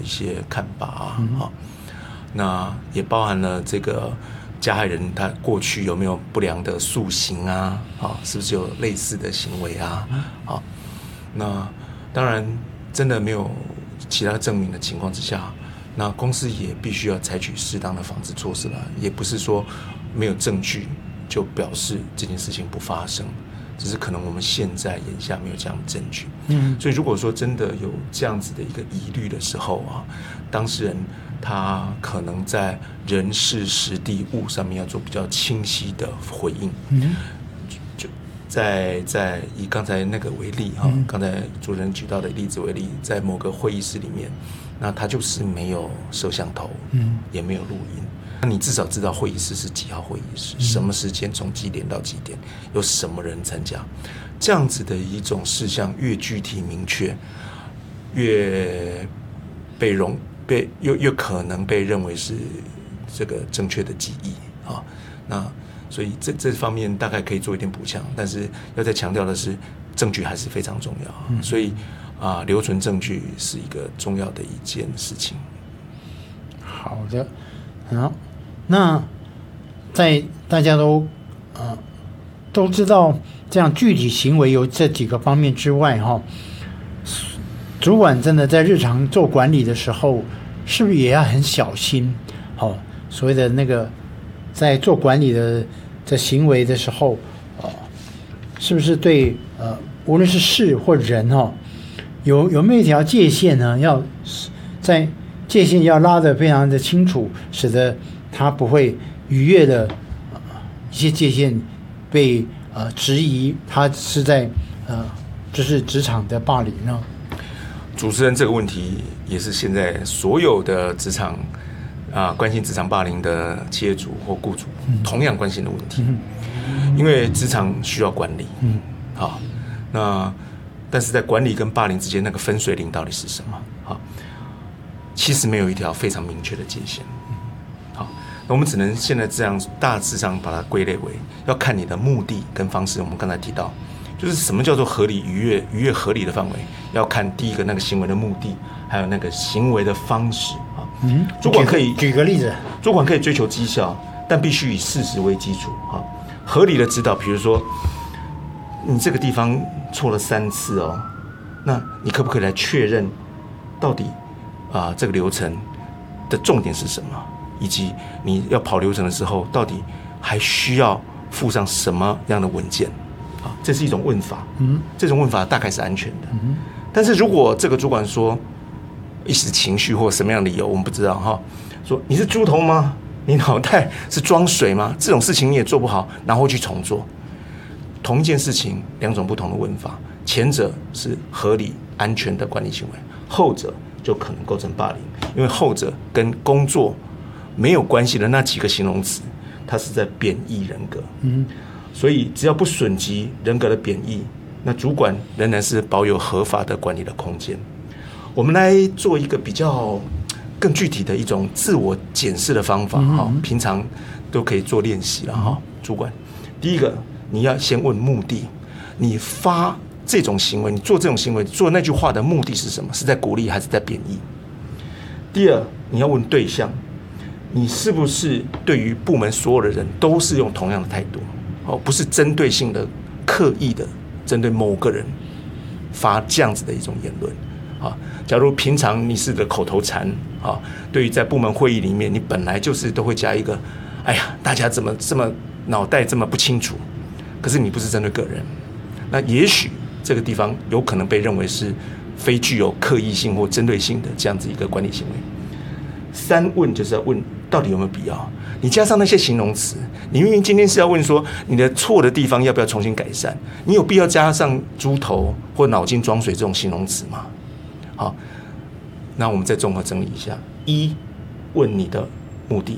一些看法啊，那也包含了这个加害人他过去有没有不良的塑形啊，是不是有类似的行为啊，那当然真的没有其他证明的情况之下，那公司也必须要采取适当的防治措施了，也不是说没有证据就表示这件事情不发生，只是可能我们现在眼下没有这样的证据。所以如果说真的有这样子的一个疑虑的时候啊，当事人他可能在人事时地物上面要做比较清晰的回应。就在以刚才那个为例哈，刚才主持人举到的例子为例，在某个会议室里面，那他就是没有摄像头，也没有录音。那你至少知道会议室是几号会议室，什么时间从几点到几点，有什么人参加，这样子的一种事项越具体明确，越越可能被认为是这个正确的记忆啊。那所以这方面大概可以做一点补强，但是要再强调的是，证据还是非常重要。所以留存证据是一个重要的一件事情。 好的，好，那在大家都知道这样具体行为有这几个方面之外，主管真的在日常做管理的时候，是不是也要很小心？所谓的那个在做管理的行为的时候，是不是对无论是事或人有没有一条界限呢？要在界限要拉得非常的清楚，使得他不会逾越的一些界限被质疑，他是在就是职场的霸凌呢？ 主持人这个问题也是现在所有的职场关心职场霸凌的企业主或雇主同样关心的问题，因为职场需要管理，那但是在管理跟霸凌之间那个分水岭到底是什么？其实没有一条非常明确的界限。那我们只能现在这样大致上把它归类为要看你的目的跟方式。我们刚才提到，就是什么叫做合理逾越合理的范围，要看第一个那个行为的目的，还有那个行为的方式。主管可以举个例子， 主管可以追求绩效，但必须以事实为基础，合理的指导。比如说，你这个地方错了3次那你可不可以来确认，到底这个流程的重点是什么，以及你要跑流程的时候，到底还需要附上什么样的文件？这是一种问法，这种问法大概是安全的。但是如果这个主管说一时情绪或什么样的理由，我们不知道说你是猪头吗？你脑袋是装水吗？这种事情你也做不好，然后去重做。同一件事情，2种不同的问法，前者是合理安全的管理行为，后者就可能构成霸凌，因为后者跟工作没有关系的那几个形容词，它是在贬义人格。所以只要不损及人格的贬义，那主管仍然是保有合法的管理的空间。我们来做一个比较更具体的一种自我检视的方法，平常都可以做练习了。主管，第一个你要先问目的，你发这种行为，你做这种行为，做那句话的目的是什么？是在鼓励还是在贬义？第二，你要问对象，你是不是对于部门所有的人都是用同样的态度？不是针对性的、刻意的针对某个人发这样子的一种言论。假如平常你是的口头禅，对于在部门会议里面，你本来就是都会加一个，哎呀，大家怎么这么脑袋这么不清楚？可是你不是针对个人，那也许这个地方有可能被认为是非具有刻意性或针对性的这样子一个管理行为。3问就是要问到底有没有必要？你加上那些形容词，你明明今天是要问说你的错的地方要不要重新改善，你有必要加上猪头或脑筋装水这种形容词吗？好，那我们再综合整理一下：1问你的目的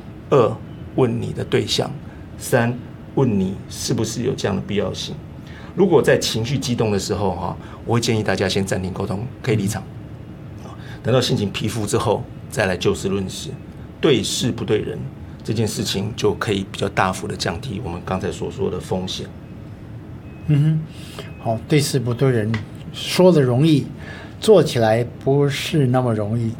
，2问你的对象，3问你是不是有这样的必要性。如果在情绪激动的时候，我会建议大家先暂停沟通，可以离场，等到心情平复之后再来就事论事，对事不对人，这件事情就可以比较大幅的降低我们刚才所说的风险。 好，对事不对人，说的容易，做起来不是那么容易。